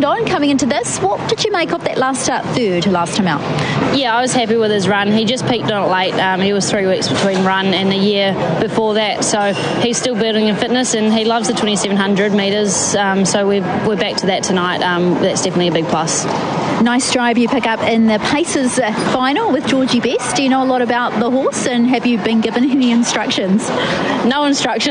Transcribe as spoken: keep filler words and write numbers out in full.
on coming into this. What did you make of that last start, third last time out? Yeah, I was happy with his run. He just peaked on it late. Um, he was three weeks between run and a year before that, so he's still building in fitness, and he loves the twenty-seven hundred metres, um, so we're, we're back to that tonight. Um, that's definitely a big plus. Nice drive you pick up in the Pacers uh, final with Georgie Best. Do you know a lot about the horse, and have you been given any instructions? No instructions.